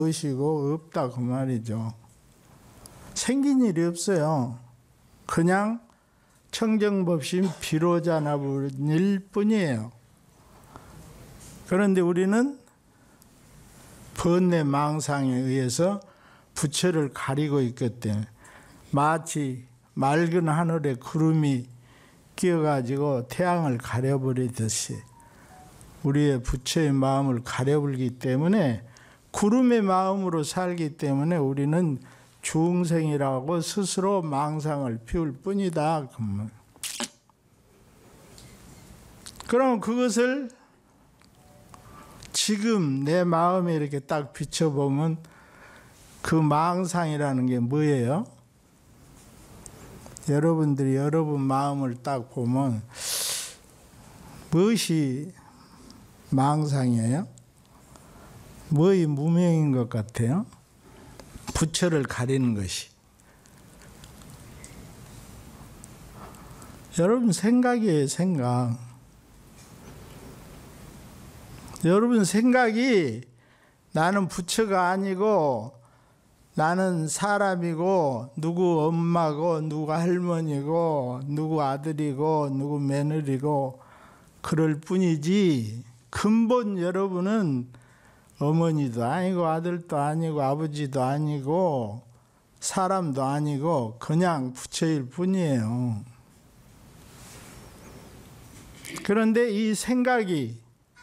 것이고 없다 그 말이죠. 생긴 일이 없어요. 그냥 청정법신 비로자나불일 뿐이에요. 그런데 우리는 번뇌 망상에 의해서 부처를 가리고 있기 때문에 마치 맑은 하늘에 구름이 끼어가지고 태양을 가려버리듯이 우리의 부처의 마음을 가려버리기 때문에 구름의 마음으로 살기 때문에 우리는 중생이라고 스스로 망상을 피울 뿐이다. 그럼 그것을 지금 내 마음에 이렇게 딱 비춰보면 그 망상이라는 게 뭐예요? 여러분들이 여러분 마음을 딱 보면 무엇이 망상이에요? 뭐의 무명인 것 같아요? 부처를 가리는 것이. 여러분 생각이에요, 생각. 여러분 생각이 나는 부처가 아니고 나는 사람이고 누구 엄마고 누구 할머니고 누구 아들이고 누구 며느리고 그럴 뿐이지 근본 여러분은 어머니도 아니고 아들도 아니고 아버지도 아니고 사람도 아니고 그냥 부처일 뿐이에요. 그런데 이 생각이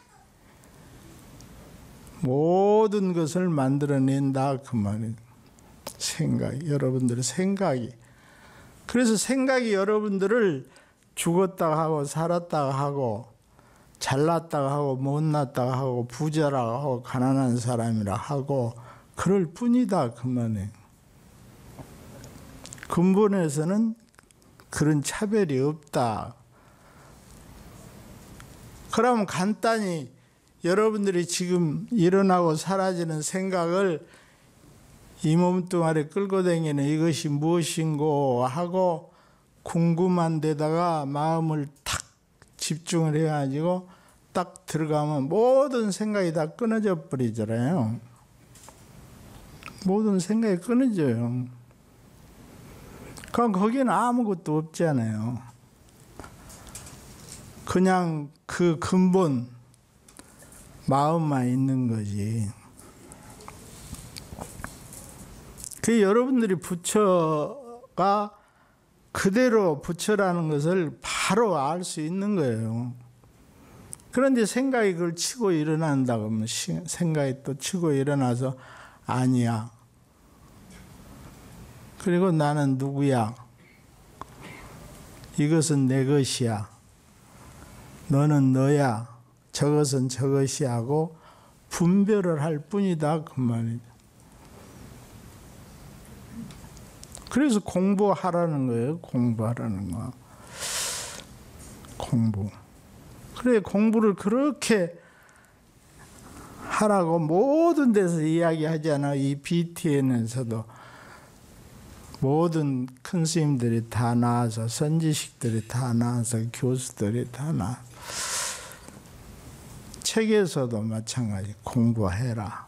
모든 것을 만들어낸다 그 말이에요. 생각이, 여러분들의 생각이. 그래서 생각이 여러분들을 죽었다가 하고 살았다가 하고 잘났다가 하고 못났다가 하고 부자라고 하고 가난한 사람이라 하고 그럴 뿐이다 그 말이에요. 근본에서는 그런 차별이 없다. 그러면 간단히 여러분들이 지금 일어나고 사라지는 생각을 이 몸뚱아리 끌고 다니는 이것이 무엇인고 하고 궁금한 데다가 마음을 탁 집중을 해가지고 딱 들어가면 모든 생각이 다 끊어져 버리잖아요. 모든 생각이 끊어져요. 그럼 거기는 아무것도 없잖아요. 그냥 그 근본 마음만 있는 거지. 그 여러분들이 부처가 그대로 부처라는 것을 바로 알 수 있는 거예요. 그런데 생각이 그걸 치고 일어난다 그러면 생각이 또 치고 일어나서 아니야. 그리고 나는 누구야? 이것은 내 것이야. 너는 너야. 저것은 저것이 하고 분별을 할 뿐이다 그 말이죠. 그래서 공부하라는 거예요. 공부하라는 거. 공부. 그래 공부를 그렇게 하라고 모든 데서 이야기하잖아. 이 BTN에서도 모든 큰 스님들이 다 나와서 선지식들이 다 나와서 교수들이 다 나와서 책에서도 마찬가지 공부해라.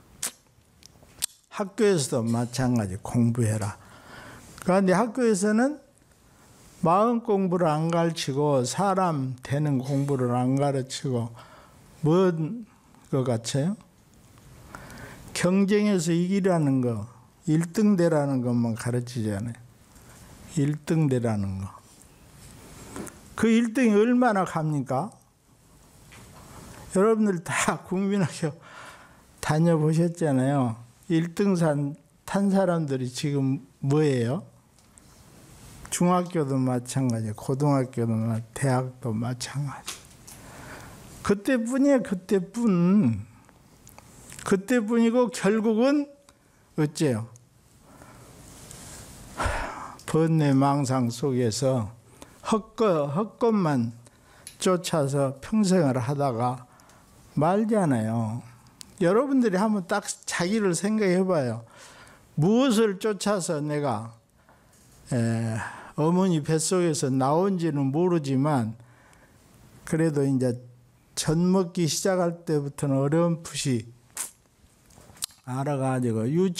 학교에서도 마찬가지 공부해라. 그런데 학교에서는 마음 공부를 안 가르치고 사람 되는 공부를 안 가르치고 뭔 것 같아요? 경쟁에서 이기라는 거, 1등 되라는 것만 가르치잖아요. 1등 되라는 거. 그 1등이 얼마나 갑니까? 여러분들 다 국민학교 다녀보셨잖아요. 1등 탄 사람들이 지금 뭐예요? 중학교도 마찬가지, 고등학교도 대학도 마찬가지. 그때뿐이에요. 그때뿐. 그때뿐이고 결국은 어째요? 번뇌 망상 속에서 헛것만 쫓아서 평생을 하다가 말잖아요. 여러분들이 한번 딱 자기를 생각해 봐요. 무엇을 쫓아서 내가 어머니 뱃속에서 나온지는 모르지만 그래도 이제 젖 먹기 시작할 때부터는 어렴풋이 알아가지고